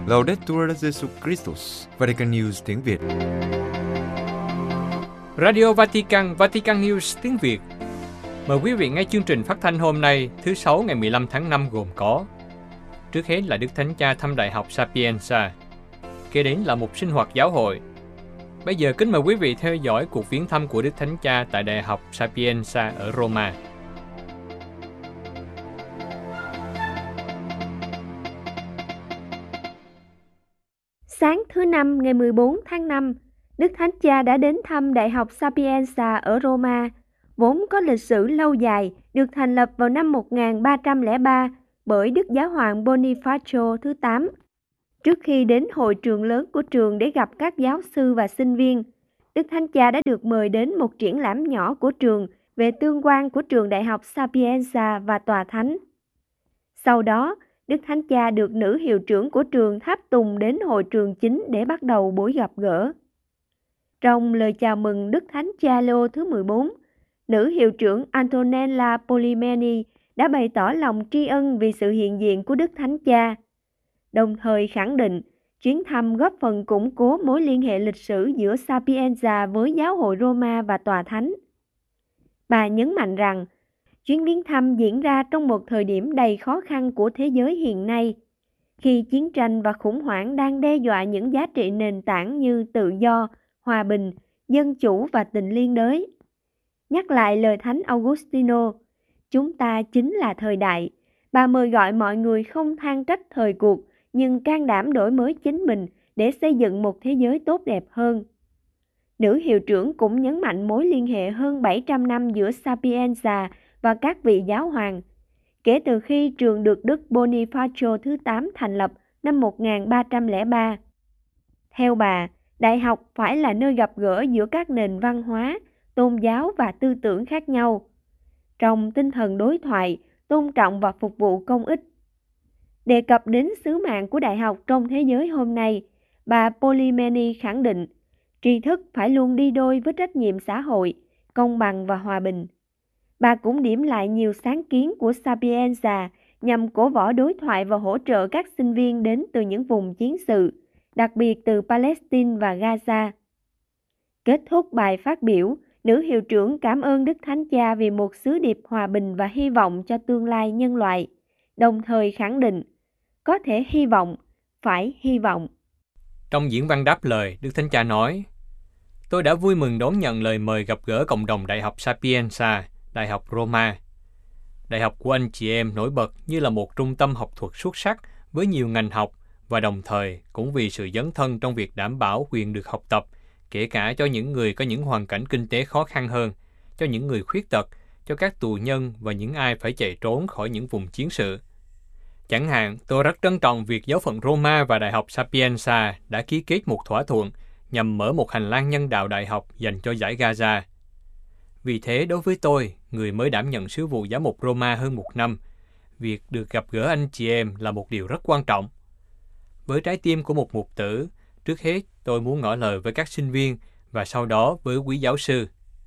Laudetur Jesus Christus, Vatican News tiếng Việt. Radio Vatican, Vatican News tiếng Việt. Mời quý vị nghe chương trình phát thanh hôm nay, thứ Sáu ngày 15 tháng 5 gồm có: trước hết là Đức Thánh Cha thăm Đại học Sapienza, kế đến là một sinh hoạt giáo hội. Bây giờ kính mời quý vị theo dõi cuộc viếng thăm của Đức Thánh Cha tại Đại học Sapienza ở Roma. Sáng thứ Năm ngày 14 tháng 5, Đức Thánh Cha đã đến thăm Đại học Sapienza ở Roma, vốn có lịch sử lâu dài, được thành lập vào năm 1303 bởi Đức Giáo hoàng Bonifacio thứ 8. Trước khi đến hội trường lớn của trường để gặp các giáo sư và sinh viên, Đức Thánh Cha đã được mời đến một triển lãm nhỏ của trường về tương quan của trường Đại học Sapienza và Tòa Thánh. Sau đó, Đức Thánh Cha được nữ hiệu trưởng của trường tháp tùng đến hội trường chính để bắt đầu buổi gặp gỡ. Trong lời chào mừng Đức Thánh Cha Leo thứ 14, nữ hiệu trưởng Antonella Polimeni đã bày tỏ lòng tri ân vì sự hiện diện của Đức Thánh Cha, đồng thời khẳng định chuyến thăm góp phần củng cố mối liên hệ lịch sử giữa Sapienza với giáo hội Roma và Tòa Thánh. Bà nhấn mạnh rằng, chuyến viếng thăm diễn ra trong một thời điểm đầy khó khăn của thế giới hiện nay, khi chiến tranh và khủng hoảng đang đe dọa những giá trị nền tảng như tự do, hòa bình, dân chủ và tình liên đới. Nhắc lại lời Thánh Augustino, chúng ta chính là thời đại. Bà mời gọi mọi người không than trách thời cuộc, nhưng can đảm đổi mới chính mình để xây dựng một thế giới tốt đẹp hơn. Nữ hiệu trưởng cũng nhấn mạnh mối liên hệ hơn 700 năm giữa Sapienza và các vị giáo hoàng, kể từ khi trường được Đức Bonifacio thứ 8 thành lập năm 1303. Theo bà, đại học phải là nơi gặp gỡ giữa các nền văn hóa, tôn giáo và tư tưởng khác nhau, trong tinh thần đối thoại, tôn trọng và phục vụ công ích. Đề cập đến sứ mạng của đại học trong thế giới hôm nay, bà Polimeni khẳng định tri thức phải luôn đi đôi với trách nhiệm xã hội, công bằng và hòa bình. Bà cũng điểm lại nhiều sáng kiến của Sapienza nhằm cổ võ đối thoại và hỗ trợ các sinh viên đến từ những vùng chiến sự, đặc biệt từ Palestine và Gaza. Kết thúc bài phát biểu, nữ hiệu trưởng cảm ơn Đức Thánh Cha vì một sứ điệp hòa bình và hy vọng cho tương lai nhân loại, đồng thời khẳng định, có thể hy vọng, phải hy vọng. Trong diễn văn đáp lời, Đức Thánh Cha nói: tôi đã vui mừng đón nhận lời mời gặp gỡ cộng đồng Đại học Sapienza, Đại học Roma. Đại học của anh chị em nổi bật như là một trung tâm học thuật xuất sắc với nhiều ngành học và đồng thời cũng vì sự dấn thân trong việc đảm bảo quyền được học tập, kể cả cho những người có những hoàn cảnh kinh tế khó khăn hơn, cho những người khuyết tật, cho các tù nhân và những ai phải chạy trốn khỏi những vùng chiến sự. Chẳng hạn, tôi rất trân trọng việc giáo phận Roma và Đại học Sapienza đã ký kết một thỏa thuận nhằm mở một hành lang nhân đạo đại học dành cho dải Gaza. Vì thế, đối với tôi, người mới đảm nhận sứ vụ giám mục Roma hơn một năm, việc được gặp gỡ anh chị em là một điều rất quan trọng. Với trái tim của một mục tử, trước hết tôi muốn ngỏ lời với các sinh viên và sau đó với quý giáo sư.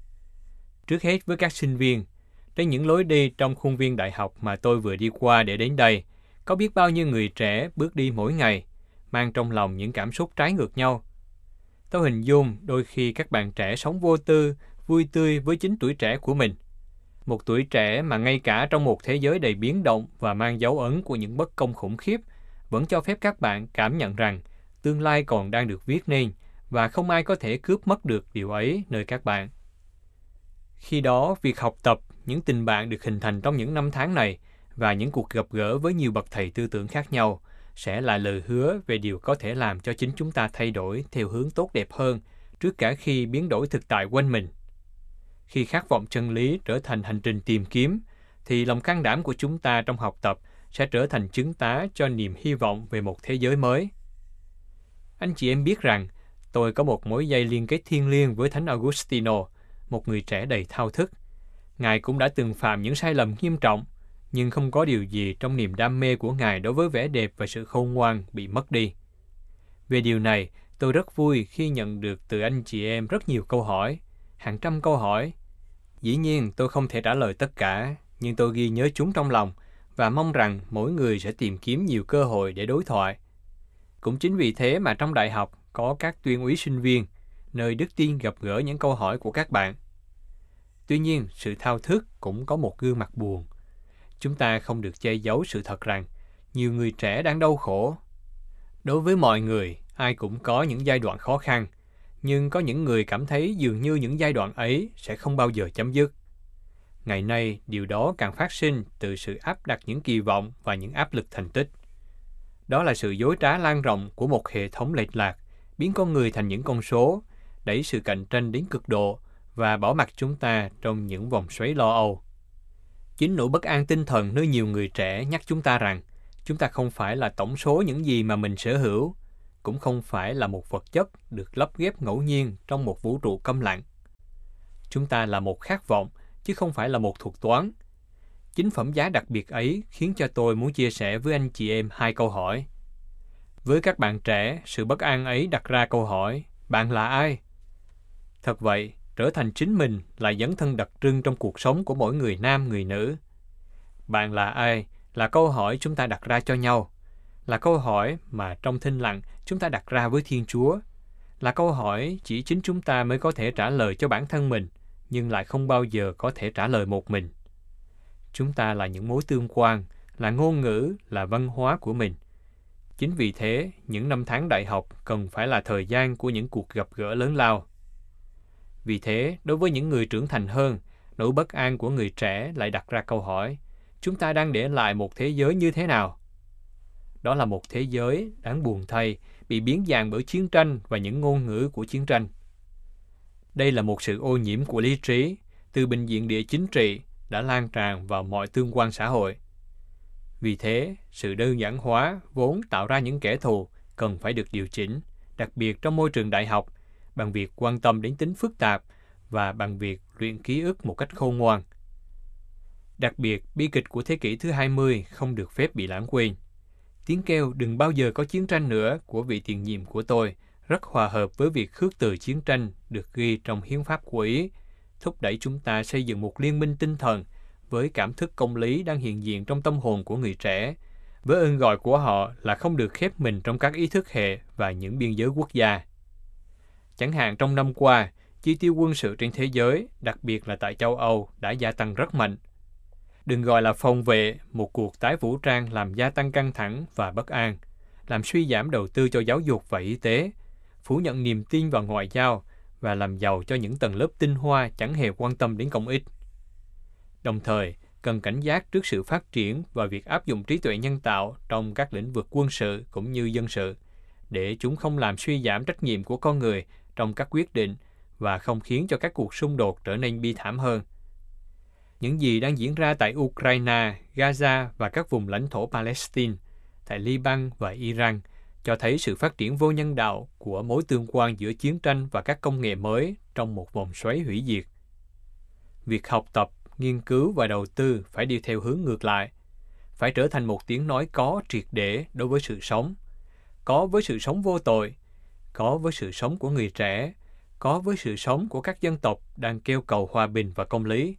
Trước hết với các sinh viên, trên những lối đi trong khuôn viên đại học mà tôi vừa đi qua để đến đây, có biết bao nhiêu người trẻ bước đi mỗi ngày, mang trong lòng những cảm xúc trái ngược nhau. Tôi hình dung đôi khi các bạn trẻ sống vô tư, vui tươi với chính tuổi trẻ của mình. Một tuổi trẻ mà ngay cả trong một thế giới đầy biến động và mang dấu ấn của những bất công khủng khiếp, vẫn cho phép các bạn cảm nhận rằng tương lai còn đang được viết nên và không ai có thể cướp mất được điều ấy nơi các bạn. Khi đó, việc học tập, những tình bạn được hình thành trong những năm tháng này và những cuộc gặp gỡ với nhiều bậc thầy tư tưởng khác nhau sẽ là lời hứa về điều có thể làm cho chính chúng ta thay đổi theo hướng tốt đẹp hơn trước cả khi biến đổi thực tại quanh mình. Khi khát vọng chân lý trở thành hành trình tìm kiếm, thì lòng can đảm của chúng ta trong học tập sẽ trở thành chứng tá cho niềm hy vọng về một thế giới mới. Anh chị em biết rằng, tôi có một mối dây liên kết thiêng liêng với Thánh Augustino, một người trẻ đầy thao thức. Ngài cũng đã từng phạm những sai lầm nghiêm trọng, nhưng không có điều gì trong niềm đam mê của Ngài đối với vẻ đẹp và sự khôn ngoan bị mất đi. Về điều này, tôi rất vui khi nhận được từ anh chị em rất nhiều câu hỏi, hàng trăm câu hỏi. Dĩ nhiên, tôi không thể trả lời tất cả, nhưng tôi ghi nhớ chúng trong lòng và mong rằng mỗi người sẽ tìm kiếm nhiều cơ hội để đối thoại. Cũng chính vì thế mà trong đại học có các tuyên úy sinh viên, nơi đức tin gặp gỡ những câu hỏi của các bạn. Tuy nhiên, sự thao thức cũng có một gương mặt buồn. Chúng ta không được che giấu sự thật rằng nhiều người trẻ đang đau khổ. Đối với mọi người, ai cũng có những giai đoạn khó khăn, nhưng có những người cảm thấy dường như những giai đoạn ấy sẽ không bao giờ chấm dứt. Ngày nay, điều đó càng phát sinh từ sự áp đặt những kỳ vọng và những áp lực thành tích. Đó là sự dối trá lan rộng của một hệ thống lệch lạc, biến con người thành những con số, đẩy sự cạnh tranh đến cực độ và bỏ mặc chúng ta trong những vòng xoáy lo âu. Chính nỗi bất an tinh thần nơi nhiều người trẻ nhắc chúng ta rằng chúng ta không phải là tổng số những gì mà mình sở hữu, cũng không phải là một vật chất được lắp ghép ngẫu nhiên trong một vũ trụ câm lặng. Chúng ta là một khát vọng, chứ không phải là một thuật toán. Chính phẩm giá đặc biệt ấy khiến cho tôi muốn chia sẻ với anh chị em 2 câu hỏi. Với các bạn trẻ, sự bất an ấy đặt ra câu hỏi, bạn là ai? Thật vậy, trở thành chính mình là dấn thân đặc trưng trong cuộc sống của mỗi người nam, người nữ. Bạn là ai? Là câu hỏi chúng ta đặt ra cho nhau. Là câu hỏi mà trong thinh lặng chúng ta đặt ra với Thiên Chúa. Là câu hỏi chỉ chính chúng ta mới có thể trả lời cho bản thân mình, nhưng lại không bao giờ có thể trả lời một mình. Chúng ta là những mối tương quan, là ngôn ngữ, là văn hóa của mình. Chính vì thế, những năm tháng đại học cần phải là thời gian của những cuộc gặp gỡ lớn lao. Vì thế, đối với những người trưởng thành hơn, nỗi bất an của người trẻ lại đặt ra câu hỏi, chúng ta đang để lại một thế giới như thế nào? Đó là một thế giới, đáng buồn thay, bị biến dạng bởi chiến tranh và những ngôn ngữ của chiến tranh. Đây là một sự ô nhiễm của lý trí, từ bình diện địa chính trị, đã lan tràn vào mọi tương quan xã hội. Vì thế, sự đơn giản hóa vốn tạo ra những kẻ thù cần phải được điều chỉnh, đặc biệt trong môi trường đại học, bằng việc quan tâm đến tính phức tạp và bằng việc luyện ký ức một cách khôn ngoan. Đặc biệt, bi kịch của thế kỷ thứ 20 không được phép bị lãng quên. Tiếng kêu đừng bao giờ có chiến tranh nữa của vị tiền nhiệm của tôi rất hòa hợp với việc khước từ chiến tranh được ghi trong hiến pháp của Ý, thúc đẩy chúng ta xây dựng một liên minh tinh thần với cảm thức công lý đang hiện diện trong tâm hồn của người trẻ, với ơn gọi của họ là không được khép mình trong các ý thức hệ và những biên giới quốc gia. Chẳng hạn trong năm qua, chi tiêu quân sự trên thế giới, đặc biệt là tại châu Âu, đã gia tăng rất mạnh. Đừng gọi là phòng vệ một cuộc tái vũ trang làm gia tăng căng thẳng và bất an, làm suy giảm đầu tư cho giáo dục và y tế, phủ nhận niềm tin vào ngoại giao và làm giàu cho những tầng lớp tinh hoa chẳng hề quan tâm đến công ích. Đồng thời, cần cảnh giác trước sự phát triển và việc áp dụng trí tuệ nhân tạo trong các lĩnh vực quân sự cũng như dân sự, để chúng không làm suy giảm trách nhiệm của con người trong các quyết định và không khiến cho các cuộc xung đột trở nên bi thảm hơn. Những gì đang diễn ra tại Ukraine, Gaza và các vùng lãnh thổ Palestine, tại Liban và Iran cho thấy sự phát triển vô nhân đạo của mối tương quan giữa chiến tranh và các công nghệ mới trong một vòng xoáy hủy diệt. Việc học tập, nghiên cứu và đầu tư phải đi theo hướng ngược lại, phải trở thành một tiếng nói có triệt để đối với sự sống, có với sự sống vô tội, có với sự sống của người trẻ, có với sự sống của các dân tộc đang kêu cầu hòa bình và công lý.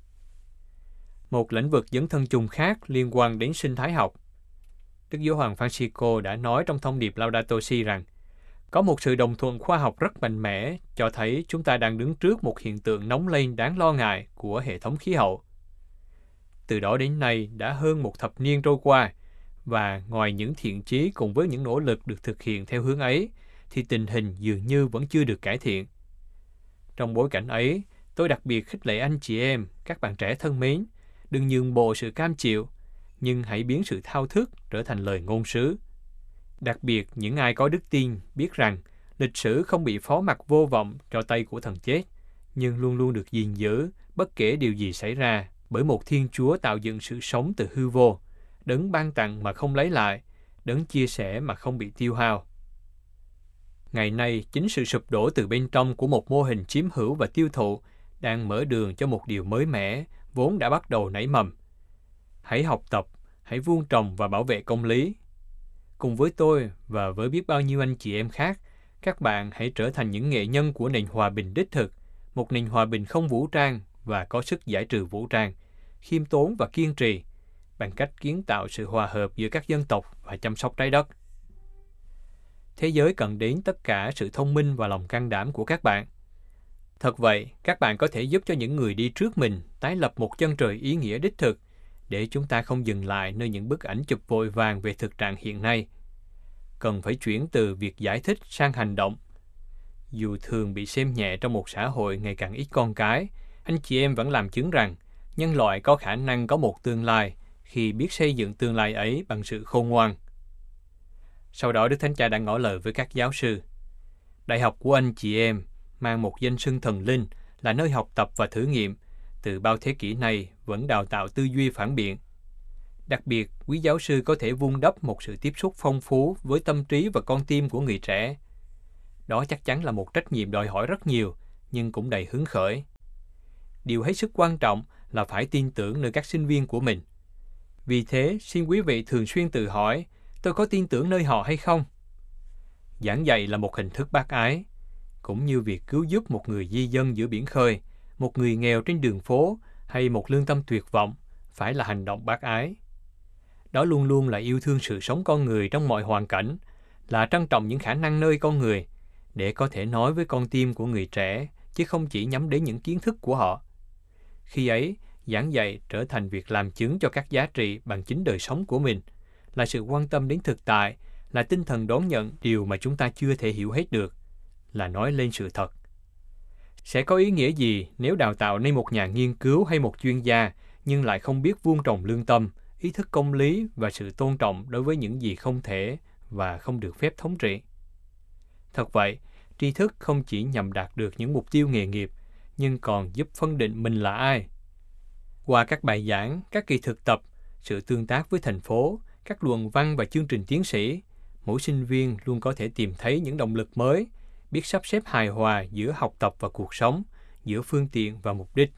Một lĩnh vực dấn thân chung khác liên quan đến sinh thái học. Đức Giáo hoàng Francisco đã nói trong thông điệp Laudato Si rằng có một sự đồng thuận khoa học rất mạnh mẽ cho thấy chúng ta đang đứng trước một hiện tượng nóng lên đáng lo ngại của hệ thống khí hậu. Từ đó đến nay đã hơn một thập niên trôi qua, và ngoài những thiện chí cùng với những nỗ lực được thực hiện theo hướng ấy, thì tình hình dường như vẫn chưa được cải thiện. Trong bối cảnh ấy, tôi đặc biệt khích lệ anh chị em, các bạn trẻ thân mến, đừng nhường bộ sự cam chịu, nhưng hãy biến sự thao thức trở thành lời ngôn sứ. Đặc biệt, những ai có đức tin biết rằng lịch sử không bị phó mặc vô vọng cho tay của thần chết, nhưng luôn luôn được gìn giữ bất kể điều gì xảy ra bởi một Thiên Chúa tạo dựng sự sống từ hư vô, đấng ban tặng mà không lấy lại, đấng chia sẻ mà không bị tiêu hao. Ngày nay, chính sự sụp đổ từ bên trong của một mô hình chiếm hữu và tiêu thụ đang mở đường cho một điều mới mẻ vốn đã bắt đầu nảy mầm. Hãy học tập, hãy vuông trồng và bảo vệ công lý. Cùng với tôi và với biết bao nhiêu anh chị em khác, các bạn hãy trở thành những nghệ nhân của nền hòa bình đích thực, một nền hòa bình không vũ trang và có sức giải trừ vũ trang, khiêm tốn và kiên trì, bằng cách kiến tạo sự hòa hợp giữa các dân tộc và chăm sóc trái đất. Thế giới cần đến tất cả sự thông minh và lòng can đảm của các bạn. Thật vậy, các bạn có thể giúp cho những người đi trước mình tái lập một chân trời ý nghĩa đích thực, để chúng ta không dừng lại nơi những bức ảnh chụp vội vàng về thực trạng hiện nay. Cần phải chuyển từ việc giải thích sang hành động. Dù thường bị xem nhẹ trong một xã hội ngày càng ít con cái, anh chị em vẫn làm chứng rằng nhân loại có khả năng có một tương lai khi biết xây dựng tương lai ấy bằng sự khôn ngoan. Sau đó Đức Thánh Cha đã ngỏ lời với các giáo sư. Đại học của anh chị em mang một danh xưng thần linh, là nơi học tập và thử nghiệm, từ bao thế kỷ nay vẫn đào tạo tư duy phản biện. Đặc biệt, quý giáo sư có thể vun đắp một sự tiếp xúc phong phú với tâm trí và con tim của người trẻ. Đó chắc chắn là một trách nhiệm đòi hỏi rất nhiều, nhưng cũng đầy hứng khởi. Điều hết sức quan trọng là phải tin tưởng nơi các sinh viên của mình. Vì thế, xin quý vị thường xuyên tự hỏi, tôi có tin tưởng nơi họ hay không? Giảng dạy là một hình thức bác ái, cũng như việc cứu giúp một người di dân giữa biển khơi, một người nghèo trên đường phố hay một lương tâm tuyệt vọng, phải là hành động bác ái. Đó luôn luôn là yêu thương sự sống con người trong mọi hoàn cảnh, là trân trọng những khả năng nơi con người, để có thể nói với con tim của người trẻ, chứ không chỉ nhắm đến những kiến thức của họ. Khi ấy, giảng dạy trở thành việc làm chứng cho các giá trị bằng chính đời sống của mình, là sự quan tâm đến thực tại, là tinh thần đón nhận điều mà chúng ta chưa thể hiểu hết được, là nói lên sự thật. Sẽ có ý nghĩa gì nếu đào tạo nên một nhà nghiên cứu hay một chuyên gia, nhưng lại không biết vuông trồng lương tâm, ý thức công lý và sự tôn trọng đối với những gì không thể và không được phép thống trị? Thật vậy, tri thức không chỉ nhằm đạt được những mục tiêu nghề nghiệp, nhưng còn giúp phân định mình là ai. Qua các bài giảng, các kỳ thực tập, sự tương tác với thành phố, các luận văn và chương trình tiến sĩ, mỗi sinh viên luôn có thể tìm thấy những động lực mới, biết sắp xếp hài hòa giữa học tập và cuộc sống, giữa phương tiện và mục đích.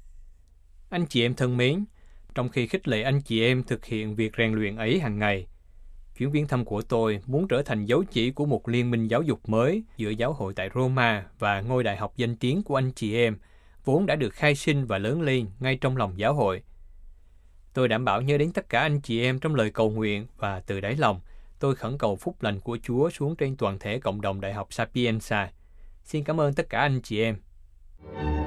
Anh chị em thân mến, trong khi khích lệ anh chị em thực hiện việc rèn luyện ấy hàng ngày, chuyến viếng thăm của tôi muốn trở thành dấu chỉ của một liên minh giáo dục mới giữa giáo hội tại Roma và ngôi đại học danh tiếng của anh chị em, vốn đã được khai sinh và lớn lên ngay trong lòng giáo hội. Tôi đảm bảo nhớ đến tất cả anh chị em trong lời cầu nguyện, và từ đáy lòng, tôi khẩn cầu phúc lành của Chúa xuống trên toàn thể cộng đồng Đại học Sapienza. Xin cảm ơn tất cả anh chị em.